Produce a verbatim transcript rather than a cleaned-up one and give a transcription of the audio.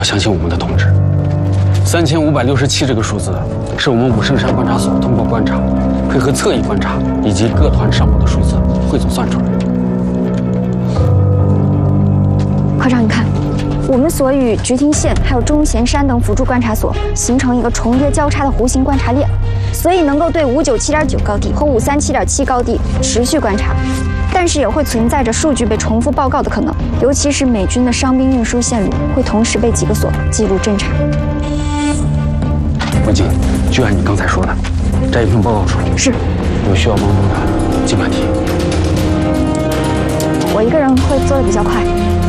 要相信我们的统治。三千五百六十七这个数字，是我们武圣山观察所通过观察，配合侧翼观察以及各团上报的数字汇总算出来的。 科长，你看，我们所与菊亭县还有钟贤山等辅助观察所形成一个重叠交叉的弧形观察链，所以能够对五九七点九高地和五三七点七高地持续观察。 但是也会存在着数据被重复报告的可能，尤其是美军的伤兵运输线路会同时被几个所记录侦查。 文静，就按你刚才说的，摘一份报告出来。 是。 有需要帮助的尽管提。 我一个人会做的比较快。